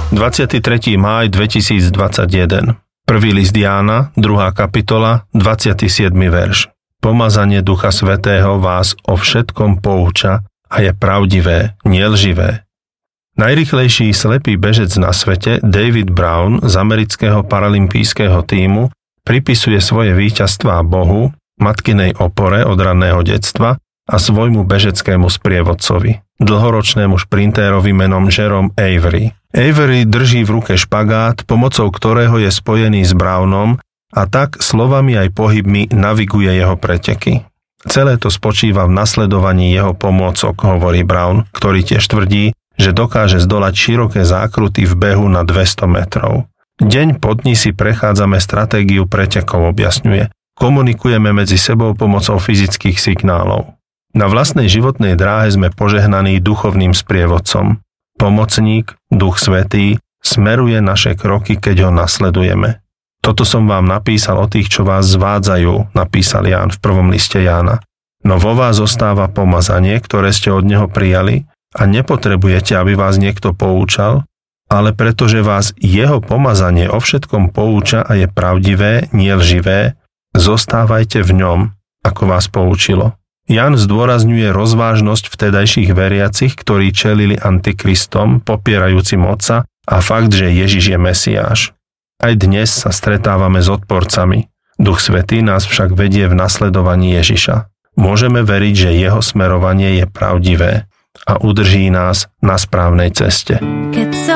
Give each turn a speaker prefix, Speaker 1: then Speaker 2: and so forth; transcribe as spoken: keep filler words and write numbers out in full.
Speaker 1: dvadsiateho tretieho mája dvetisícdvadsaťjeden. Prvý list Jána, druhá kapitola, dvadsiaty siedmy verš. Pomazanie Ducha Svätého vás o všetkom pouča a je pravdivé, nie lživé. Najrýchlejší slepý bežec na svete, David Brown z amerického paralympijského tímu, pripisuje svoje víťazstvá Bohu, matkinej opore od ranného detstva a svojmu bežeckému sprievodcovi, dlhoročnému šprintérovi menom Jerome Avery. Avery drží v ruke špagát, pomocou ktorého je spojený s Brownom a tak slovami aj pohybmi naviguje jeho preteky. Celé to spočíva v nasledovaní jeho pomôcok, hovorí Brown, ktorý tiež tvrdí, že dokáže zdolať široké zákruty v behu na dvesto metrov. Deň po dni si prechádzame stratégiu pretekov, objasňuje. Komunikujeme medzi sebou pomocou fyzických signálov. Na vlastnej životnej dráhe sme požehnaní duchovným sprievodcom. Pomocník, Duch Svätý, smeruje naše kroky, keď ho nasledujeme. Toto som vám napísal o tých, čo vás zvádzajú, napísal Ján v prvom liste Jána. No vo vás zostáva pomazanie, ktoré ste od neho prijali a nepotrebujete, aby vás niekto poučal, ale pretože vás jeho pomazanie o všetkom pouča a je pravdivé, nie lživé, zostávajte v ňom, ako vás poučilo. Ján zdôrazňuje rozvážnosť vtedajších veriacich, ktorí čelili antikristom, popierajúcim Otca a fakt, že Ježiš je Mesiáš. Aj dnes sa stretávame s odporcami. Duch Svätý nás však vedie v nasledovaní Ježiša. Môžeme veriť, že jeho smerovanie je pravdivé a udrží nás na správnej ceste. Keď sa